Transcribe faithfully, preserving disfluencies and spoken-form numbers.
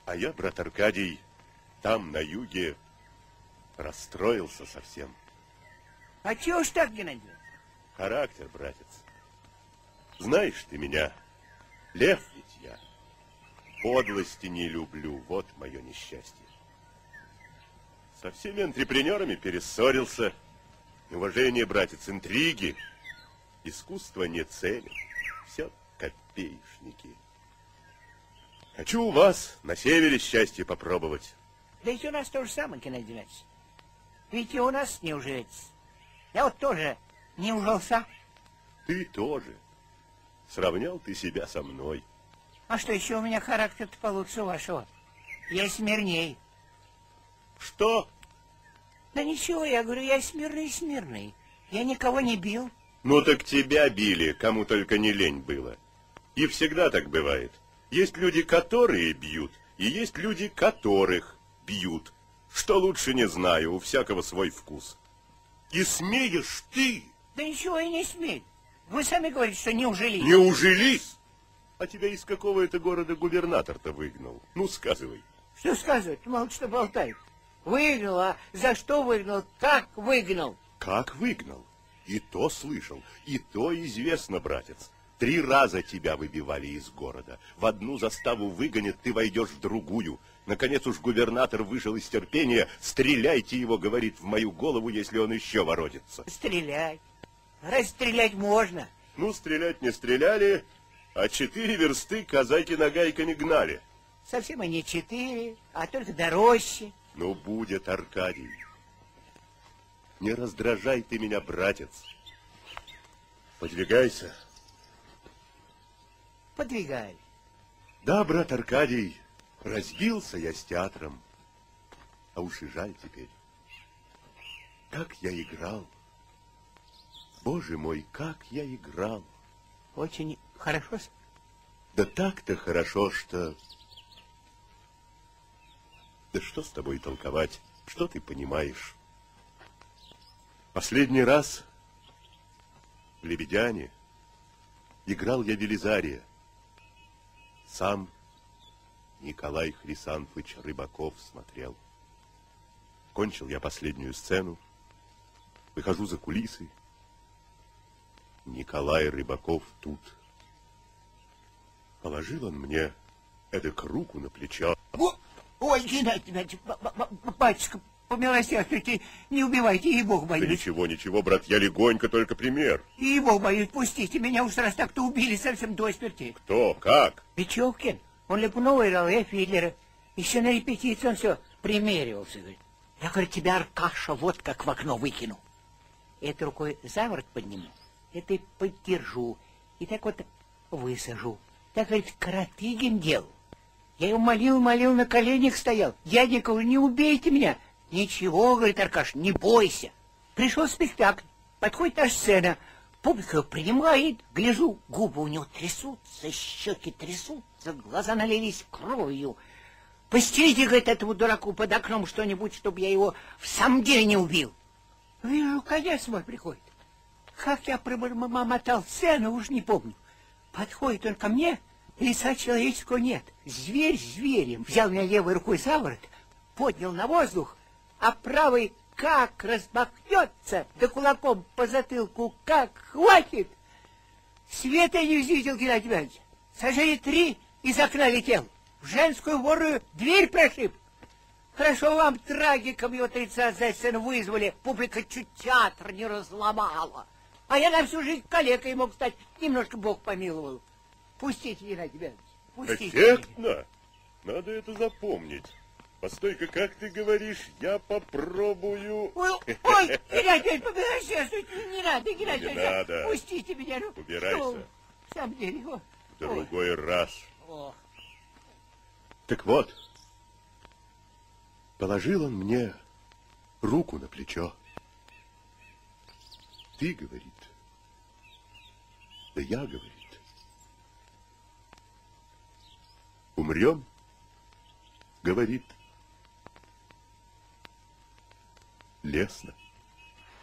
А я, брат Аркадий, там, на юге, расстроился совсем. А чего ж так, Геннадий? Характер, братец. Знаешь ты меня, лев ведь я. Подлости не люблю, вот мое несчастье. Со всеми антрепренерами перессорился. Уважение, братец, интриги. Искусство не ценят. Все копеечники. Хочу у вас на севере счастье попробовать. Да ведь у нас то же самое, Геннадий Геннадьевич. Ведь и у нас не уживется. Я вот тоже не ужился. Ты тоже. Сравнял ты себя со мной. А что, еще у меня характер-то получше вашего. Я смирней. Что? Да ничего, я говорю, я смирный-смирный. Я никого не бил. Ну так тебя били, кому только не лень было. И всегда так бывает. Есть люди, которые бьют, и есть люди, которых бьют. Что лучше, не знаю, у всякого свой вкус. И смеешь ты? Да ничего я не смею. Вы сами говорите, что не ужались. Не ужались? А тебя из какого это города губернатор-то выгнал? Ну, сказывай. Что сказывать? Мало что болтает. Выгнал, а за что выгнал? Как выгнал? Как выгнал? И то слышал, и то известно, братец. Три раза тебя выбивали из города. В одну заставу выгонят, ты войдешь в другую. Наконец уж губернатор вышел из терпения. Стреляйте его, говорит, в мою голову, если он еще воротится. Стрелять. Расстрелять можно. Ну, стрелять не стреляли, а четыре версты казаки-нагайка не гнали. Совсем и не четыре, а только дороже. Ну, будет, Аркадий. Не раздражай ты меня, братец. Подвигайся. Подвигай. Да, брат Аркадий, разбился я с театром. А уж и жаль теперь. Как я играл. Боже мой, как я играл. Очень хорошо. Да так-то хорошо, что... Да что с тобой толковать? Что ты понимаешь? Последний раз в «Лебедяне» играл я Велизария. Сам Николай Хрисанфыч Рыбаков смотрел. Кончил я последнюю сцену, выхожу за кулисы. Николай Рыбаков тут. Положил он мне эдак руку на плечо. Ой, Геннадий Геннадьевич, батюшка, помилосердствуйте, не убивайте, и Бог боюсь. Да ничего, ничего, брат, я легонько, только пример. И Бог боюсь, пустите меня, уж раз так-то убили совсем до смерти. Кто? Как? Печевкин, он Липунова играл, я Фидлера. Еще на репетиции он все примеривался, говорит. Я, говорю, тебя, Аркаша, вот как в окно выкину. Этой рукой за ворот подниму, этой поддержу, и так вот высажу. Так, говорит, Каратыгин делал. Я его молил, молил, на коленях стоял. Дяденька, не убейте меня. Ничего, говорит Аркаш, не бойся. Пришел спектакль, подходит та сцена, публика принимает, гляжу, губы у него трясутся, щеки трясутся, глаза налились кровью. Постелите, говорит, этому дураку под окном что-нибудь, чтобы я его в самом деле не убил. Вижу, конец мой приходит. Как я промотал сцену, уж не помню. Подходит он ко мне, лица человеческого нет. Зверь зверем. Взял меня левой рукой за ворот, поднял на воздух, а правой как размахнется, да кулаком по затылку как хватит. Света не увидел, Геннадий Иванович. Сажали три, из окна летел. В женскую ворую дверь прошиб. Хорошо вам трагиком его тридцать за сцену вызвали. Публика чуть театр не разломала. А я на всю жизнь калекой мог стать. Немножко Бог помиловал. Пустите, Геннадий Иванович, пустите. Эффектно? Надо это запомнить. Постой-ка, как ты говоришь, я попробую... Ой, ой, Геннадий Иванович, побегайся, не надо, Геннадий Не Иванович, надо. пустите меня. Ну, Убирайся. что, в самом деле, о, В другой ой. раз. О. Так вот, положил он мне руку на плечо. Ты, говорит, да я, говорит, умрем, говорит, лестно.